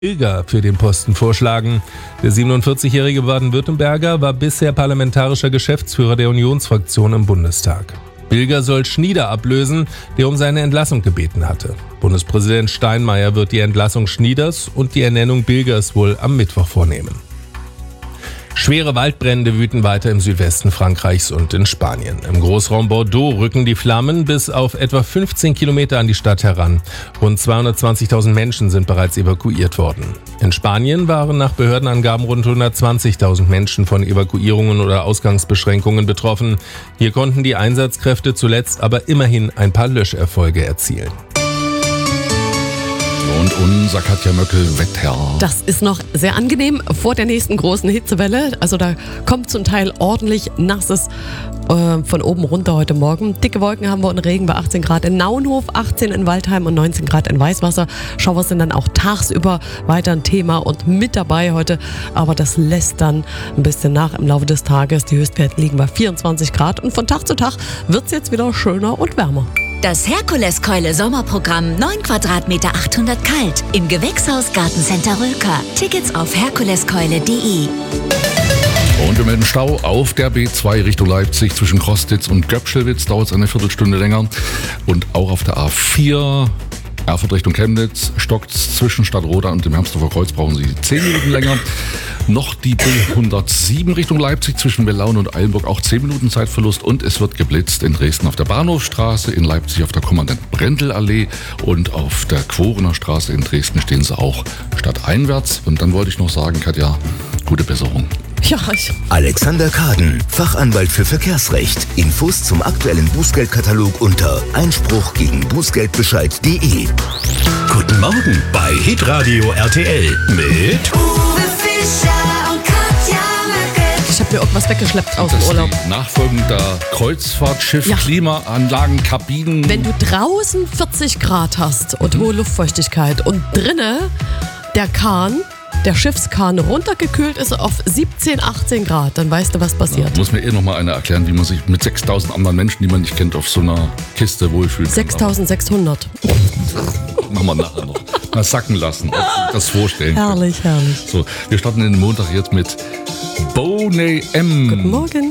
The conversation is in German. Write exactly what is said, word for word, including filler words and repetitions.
Bilger für den Posten vorschlagen. Der siebenundvierzigjährige Baden-Württemberger war bisher parlamentarischer Geschäftsführer der Unionsfraktion im Bundestag. Bilger soll Schnieder ablösen, der um seine Entlassung gebeten hatte. Bundespräsident Steinmeier wird die Entlassung Schnieders und die Ernennung Bilgers wohl am Mittwoch vornehmen. Schwere Waldbrände wüten weiter im Südwesten Frankreichs und in Spanien. Im Großraum Bordeaux rücken die Flammen bis auf etwa fünfzehn Kilometer an die Stadt heran. Rund zweihundertzwanzigtausend Menschen sind bereits evakuiert worden. In Spanien waren nach Behördenangaben rund hundertzwanzigtausend Menschen von Evakuierungen oder Ausgangsbeschränkungen betroffen. Hier konnten die Einsatzkräfte zuletzt aber immerhin ein paar Löscherfolge erzielen. Und unser Katja Möckel Wetter. Das ist noch sehr angenehm vor der nächsten großen Hitzewelle. Also da kommt zum Teil ordentlich nasses äh, von oben runter heute Morgen. Dicke Wolken haben wir und Regen bei achtzehn Grad in Naunhof, achtzehn in Waldheim und neunzehn Grad in Weißwasser. Schauer sind dann auch tagsüber weiter ein Thema und mit dabei heute. Aber das lässt dann ein bisschen nach im Laufe des Tages. Die Höchstwerte liegen bei vierundzwanzig Grad und von Tag zu Tag wird es jetzt wieder schöner und wärmer. Das Herkuleskeule Sommerprogramm neun Quadratmeter achthundert kalt im Gewächshaus Gartencenter Rülker. Tickets auf herkuleskeule punkt de. Und wir melden Stau auf der B zwei Richtung Leipzig zwischen Krostitz und Göpschelwitz. Dauert es eine Viertelstunde länger. Und auch auf der A vier Erfurt Richtung Chemnitz stockt zwischen Stadtroda und dem Hermsdorfer Kreuz, brauchen Sie zehn Minuten länger. Noch die B hundertsieben Richtung Leipzig zwischen Bellaun und Eilenburg, auch zehn Minuten Zeitverlust. Und es wird geblitzt in Dresden auf der Bahnhofstraße, in Leipzig auf der Kommandant-Brendel-Allee und auf der Quorener Straße in Dresden stehen sie auch stadteinwärts. Und dann wollte ich noch sagen, Katja, gute Besserung. Ja, ich. Alexander Kaden, Fachanwalt für Verkehrsrecht. Infos zum aktuellen Bußgeldkatalog unter Einspruch gegen Bußgeldbescheid punkt de. Guten Morgen bei Hitradio R T L mit Uwe Fischer und Katja Möckel. Ich habe mir irgendwas weggeschleppt aus dem Das Urlaub. ist die Nachfolgend der Kreuzfahrtschiff, Ja. Klimaanlagen, Kabinen. Wenn du draußen vierzig Grad hast und hohe Luftfeuchtigkeit und drinne der Kahn, der Schiffskahn runtergekühlt ist auf siebzehn, achtzehn Grad, dann weißt du, was passiert. Muss mir eh noch mal einer erklären, wie man sich mit sechstausend anderen Menschen, die man nicht kennt, auf so einer Kiste wohlfühlt. sechstausendsechshundert. Machen wir nachher noch. Mal sacken lassen, ob Sie das vorstellen können. Herrlich, herrlich. So, wir starten den Montag jetzt mit Boney M. Guten Morgen.